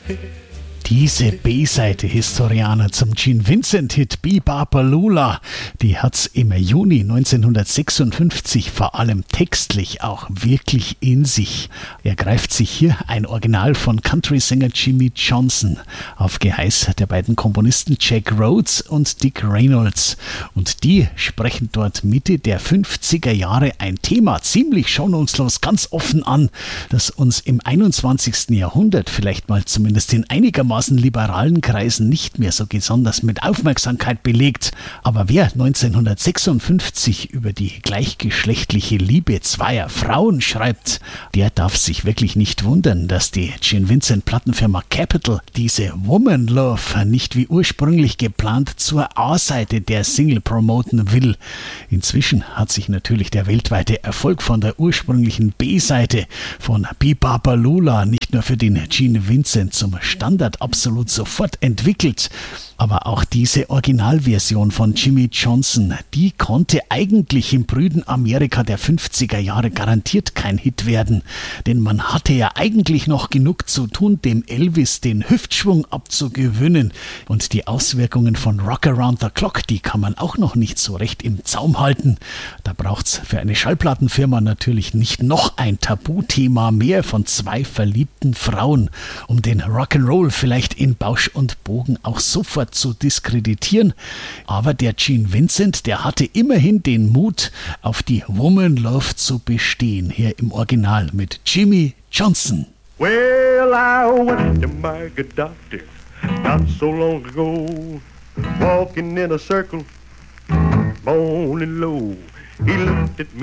Diese B-Seite Historianer zum Gene Vincent-Hit Be-Bop-A-Lula, die hat's im Juni 1956 vor allem textlich auch wirklich in sich. Er greift sich hier ein Original von Country-Sänger Jimmy Johnson auf Geheiß der beiden Komponisten Jack Rhodes und Dick Reynolds. Und die sprechen dort Mitte der 50er Jahre ein Thema ziemlich schonungslos ganz offen an, das uns im 21. Jahrhundert vielleicht mal zumindest in einigermaßen liberalen Kreisen nicht mehr so besonders mit Aufmerksamkeit belegt. Aber wer 1956 über die gleichgeschlechtliche Liebe zweier Frauen schreibt, der darf sich wirklich nicht wundern, dass die Gene Vincent Plattenfirma Capitol diese Woman Love nicht wie ursprünglich geplant zur A-Seite der Single promoten will. Inzwischen hat sich natürlich der weltweite Erfolg von der ursprünglichen B-Seite von Be-Bop-A-Lula nicht nur für den Gene Vincent zum Standard absolut sofort entwickelt. Aber auch diese Originalversion von Jimmy Johnson, die konnte eigentlich im prüden Amerika der 50er Jahre garantiert kein Hit werden. Denn man hatte ja eigentlich noch genug zu tun, dem Elvis den Hüftschwung abzugewöhnen. Und die Auswirkungen von Rock Around the Clock, die kann man auch noch nicht so recht im Zaum halten. Da braucht's für eine Schallplattenfirma natürlich nicht noch ein Tabuthema mehr von zwei verliebten Frauen, um den Rock'n'Roll vielleicht in Bausch und Bogen auch sofort zu diskreditieren. Aber der Gene Vincent, der hatte immerhin den Mut, auf die Woman Love zu bestehen. Hier im Original mit Jimmy Johnson. Well, I went to my good doctor not so long ago, walking in a circle, moaning low. He looked at me